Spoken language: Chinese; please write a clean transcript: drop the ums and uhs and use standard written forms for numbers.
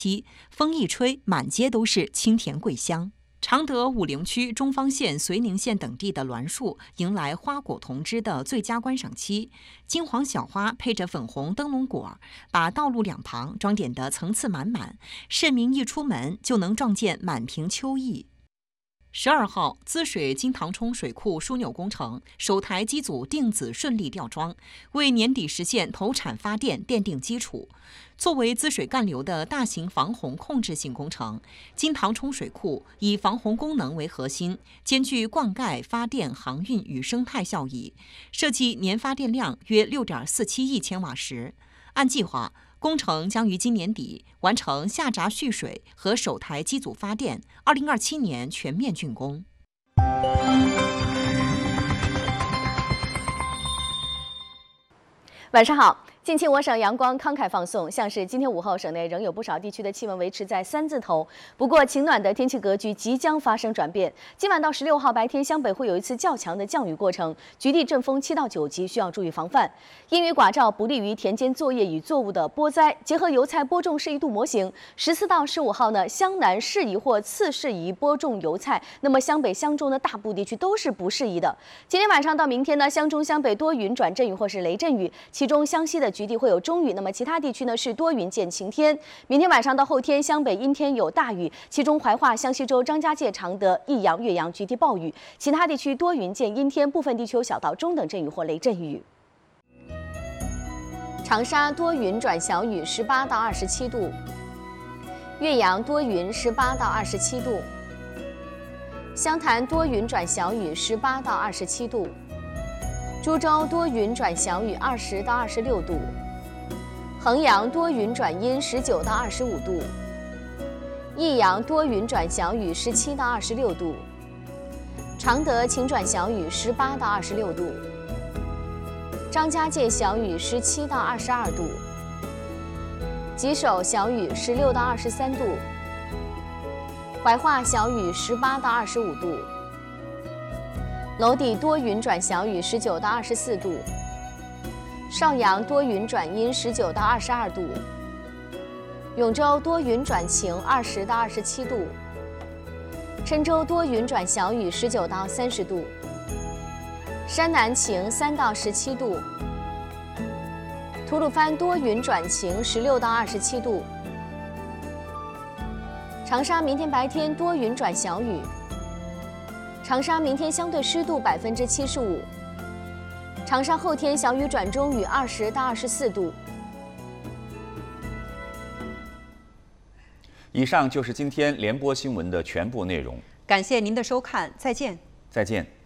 风一吹，满街都是清甜桂香。常德武陵区中方县、绥宁县等地的栾树迎来花果同枝的最佳观赏期，金黄小花配着粉红灯笼果，把道路两旁装点得层次满满，市民一出门就能撞见满屏秋意。12号，滋水金塘冲水库枢纽工程首台机组定子顺利吊装，为年底实现投产发电奠定基础。作为滋水干流的大型防洪控制性工程，金塘冲水库以防洪功能为核心，兼具灌溉、发电、航运与生态效益，设计年发电量约6.47亿千瓦时。按计划，工程将于今年底完成下闸蓄水和首台机组发电，2027年全面竣工。 晚上好。近期我省阳光慷慨放送，像是今天5号，省内仍有不少地区的气温维持在3字头。不过，晴暖的天气格局即将发生转变。今晚到16号白天，湘北会有一次较强的降雨过程，局地阵风7到9级，需要注意防范。阴雨寡照不利于田间作业与作物的播栽。结合油菜播种适宜度模型，14到15号呢，湘南适宜或次适宜播种油菜。那么湘北、湘中的大部地区都是不适宜的。今天晚上到明天呢，湘中、湘北多云转阵雨或是雷阵雨，其中湘西的局地会有中雨，那么其他地区呢是多云见晴天。明天晚上到后天，湘北阴天有大雨，其中怀化、湘西州、张家界、常德、益阳、岳阳局地暴雨，其他地区多云见阴天，部分地区有小到中等阵雨或雷阵雨。长沙多云转小雨，18到27度；岳阳多云，18到27度；湘潭多云转小雨，18到27度；株洲多云转小雨，20到26度；衡阳多云转阴，19到25度；益阳多云转小雨，17到26度；常德晴转小雨，18到26度；张家界小雨，17到22度；吉首小雨，16到23度；怀化小雨，18到25度；娄底多云转小雨，19到24度；邵阳多云转阴，19到22度；永州多云转晴，20到27度；郴州多云转小雨，19到30度；山南晴3到17度；吐鲁番多云转晴，16到27度；长沙明天白天多云转小雨；长沙明天相对湿度75%；长沙后天小雨转中雨，20到24度。 以上就是今天联播新闻的全部内容。 感谢您的收看，再见。 再见。